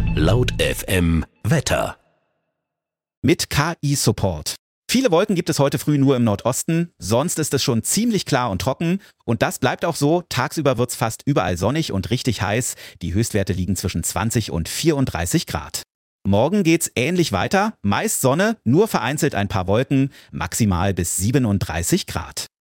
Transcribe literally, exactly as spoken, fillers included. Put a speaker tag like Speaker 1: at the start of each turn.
Speaker 1: Laut F M Wetter.
Speaker 2: Mit K I-Support. Viele Wolken gibt es heute früh nur im Nordosten, sonst ist es schon ziemlich klar und trocken. Und das bleibt auch so, tagsüber wird es fast überall sonnig und richtig heiß. Die Höchstwerte liegen zwischen zwanzig und vierunddreißig Grad. Morgen geht's ähnlich weiter, meist Sonne, nur vereinzelt ein paar Wolken, maximal bis siebenunddreißig Grad.